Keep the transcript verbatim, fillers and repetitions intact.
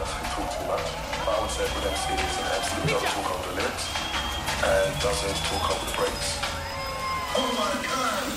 necessarily talk too much. But I would say with M C is an M C who doesn't talk over the lyrics and doesn't talk over the breaks. Oh my God!